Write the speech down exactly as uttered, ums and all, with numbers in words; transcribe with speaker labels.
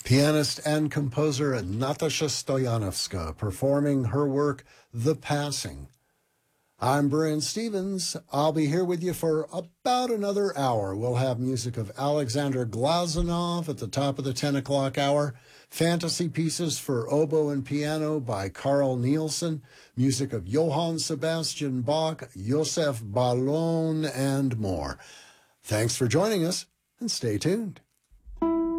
Speaker 1: Pianist and composer Natasha Stoyanovska performing her work, The Passing. I'm Brian Stevens. I'll be here with you for about another hour. We'll have music of Alexander Glazunov at the top of the ten o'clock hour, fantasy pieces for oboe and piano by Carl Nielsen, music of Johann Sebastian Bach, Joseph Ballon, and more. Thanks for joining us, and stay tuned.